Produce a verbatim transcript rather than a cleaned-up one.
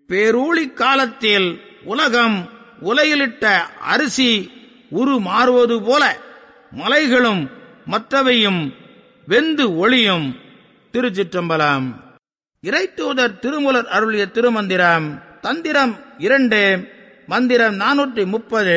பேரூழி காலத்தில் உலகம் உலையிலிட்ட அரிசி உரு மாறுவது போல மலைகளும் மற்றவையும் வெந்து ஒளியும். திருச்சிற்றம்பலம். இறைத்தூதர் திருமூலர் அருளிய திருமந்திரம். தந்திரம் இரண்டு, மந்திரம் நானூற்றி முப்பது.